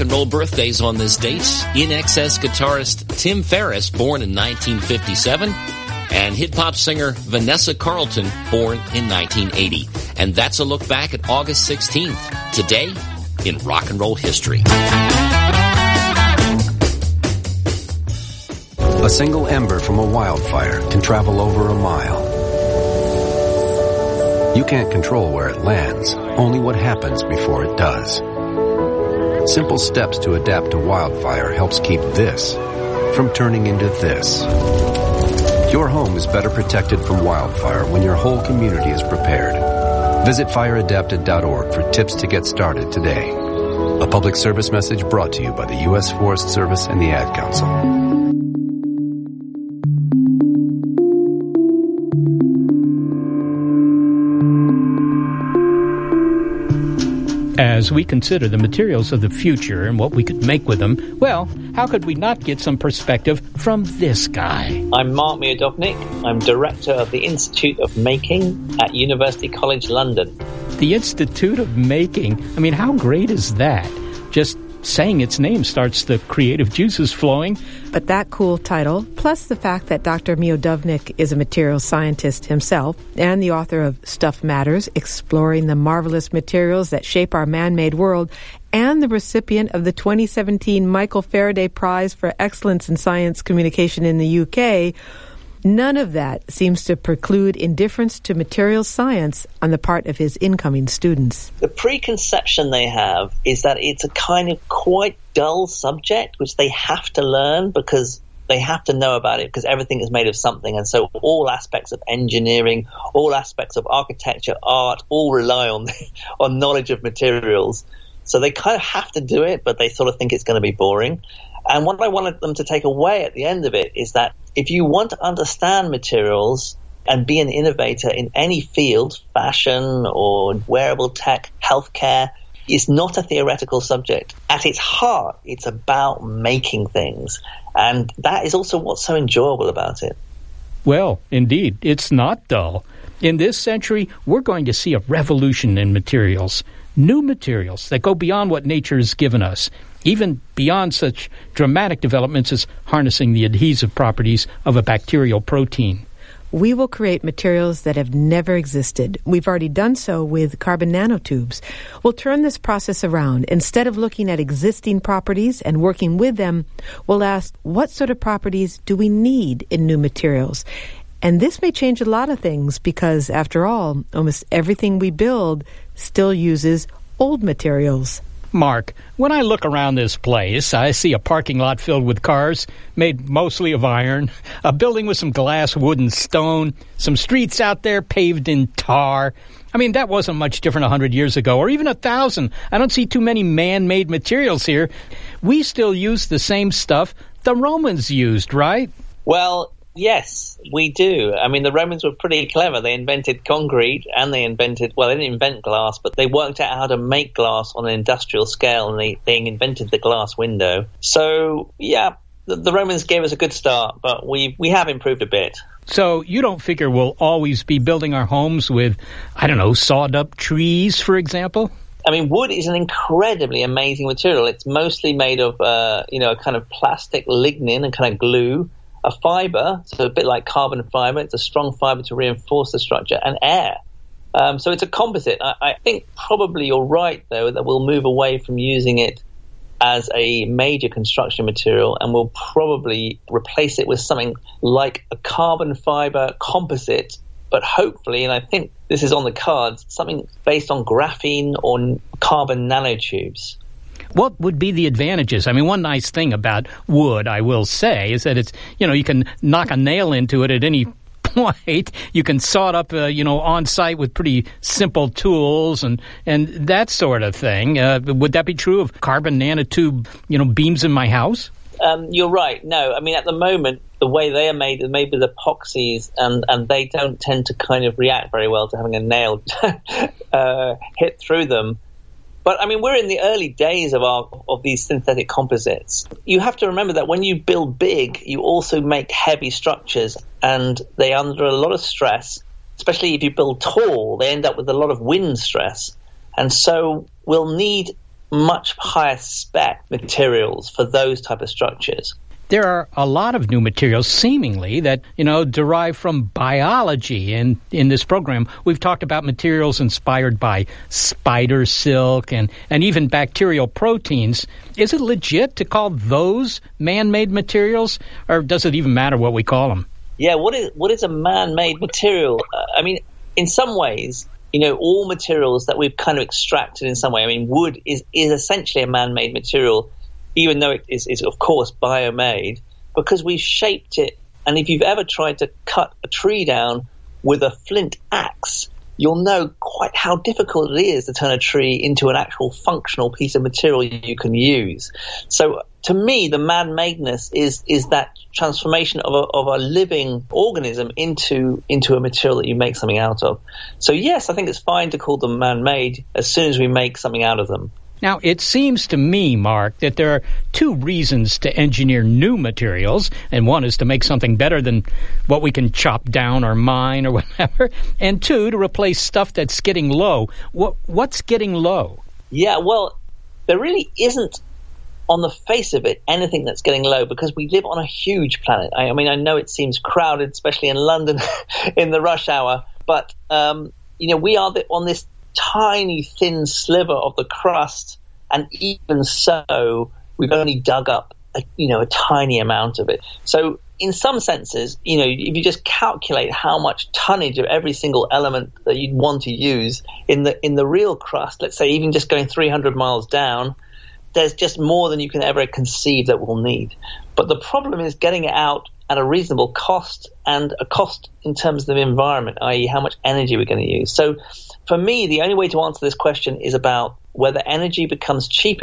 and roll birthdays on this date. In Excess guitarist Tim Ferriss, born in 1957, and hip-hop singer Vanessa Carlton, born in 1980. And that's a look back at August 16th, today in rock and roll history. A single ember from a wildfire can travel over a mile. You can't control where it lands, only what happens before it does. Simple steps to adapt to wildfire helps keep this from turning into this. Your home is better protected from wildfire when your whole community is prepared. Visit fireadapted.org for tips to get started today. A public service message brought to you by the U.S. Forest Service and the Ad Council. As we consider the materials of the future and what we could make with them, well, how could we not get some perspective from this guy? I'm Mark Miodownik. I'm director of the Institute of Making at University College London. The Institute of Making? I mean, how great is that? Just saying its name starts the creative juices flowing. But that cool title, plus the fact that Dr. Miodownik is a materials scientist himself and the author of Stuff Matters, Exploring the Marvelous Materials That Shape Our Man-Made World, and the recipient of the 2017 Michael Faraday Prize for Excellence in Science Communication in the UK, none of that seems to preclude indifference to materials science on the part of his incoming students. The preconception they have is that it's a kind of quite dull subject which they have to learn because they have to know about it because everything is made of something, and so all aspects of engineering, all aspects of architecture, art, all rely on knowledge of materials. So they kind of have to do it, but they sort of think it's going to be boring. And what I wanted them to take away at the end of it is that if you want to understand materials and be an innovator in any field, fashion or wearable tech, healthcare, it's not a theoretical subject. At its heart, it's about making things. And that is also what's so enjoyable about it. Well, indeed, it's not dull. In this century, we're going to see a revolution in materials. New materials that go beyond what nature has given us, even beyond such dramatic developments as harnessing the adhesive properties of a bacterial protein. We will create materials that have never existed. We've already done so with carbon nanotubes. We'll turn this process around. Instead of looking at existing properties and working with them, we'll ask, what sort of properties do we need in new materials? And this may change a lot of things because, after all, almost everything we build still uses old materials. Mark, when I look around this place, I see a parking lot filled with cars made mostly of iron, a building with some glass, wood, and stone, some streets out there paved in tar. I mean, that wasn't much different 100 years ago, or even 1,000. I don't see too many man-made materials here. We still use the same stuff the Romans used, right? Well, yes, we do. I mean, the Romans were pretty clever. They invented concrete and they didn't invent glass, but they worked out how to make glass on an industrial scale, and they invented the glass window. So, yeah, the Romans gave us a good start, but we have improved a bit. So you don't figure we'll always be building our homes with, I don't know, sawed-up trees, for example? I mean, wood is an incredibly amazing material. It's mostly made of, a kind of plastic lignin and kind of glue. A fiber, so a bit like carbon fiber, it's a strong fiber to reinforce the structure, and air. So it's a composite. I think probably you're right, though, that we'll move away from using it as a major construction material, and we'll probably replace it with something like a carbon fiber composite, but hopefully, and I think this is on the cards, something based on graphene or carbon nanotubes. What would be the advantages? I mean, one nice thing about wood, I will say, is that it's, you can knock a nail into it at any point. You can saw it up, on site with pretty simple tools and that sort of thing. Would that be true of carbon nanotube, beams in my house? You're right. No, I mean, at the moment, the way they are made with epoxies, and they don't tend to kind of react very well to having a nail hit through them. But, I mean, we're in the early days of these synthetic composites. You have to remember that when you build big, you also make heavy structures, and they are under a lot of stress. Especially if you build tall, they end up with a lot of wind stress. And so we'll need much higher spec materials for those type of structures. There are a lot of new materials, seemingly, that, derive from biology. And in this program, we've talked about materials inspired by spider silk and even bacterial proteins. Is it legit to call those man-made materials, or does it even matter what we call them? Yeah, what is a man-made material? In some ways, all materials that we've kind of extracted in some way. Wood is essentially a man-made material, even though it is of course bio-made, because we've shaped it. And if you've ever tried to cut a tree down with a flint axe, you'll know quite how difficult it is to turn a tree into an actual functional piece of material you can use. So to me, the man-madeness is that transformation of a living organism into a material that you make something out of. So yes, I think it's fine to call them man-made as soon as we make something out of them. Now, it seems to me, Mark, that there are two reasons to engineer new materials, and one is to make something better than what we can chop down or mine or whatever, and two, to replace stuff that's getting low. What's getting low? Yeah, well, there really isn't, on the face of it, anything that's getting low, because we live on a huge planet. I know it seems crowded, especially in London in the rush hour, but we are on this tiny thin sliver of the crust, and even so we've only dug up a tiny amount of it. So in some senses, if you just calculate how much tonnage of every single element that you'd want to use in the real crust, let's say even just going 300 miles down, there's just more than you can ever conceive that we'll need. But the problem is getting it out at a reasonable cost, and a cost in terms of the environment, i.e. how much energy we're going to use. So for me, the only way to answer this question is about whether energy becomes cheaper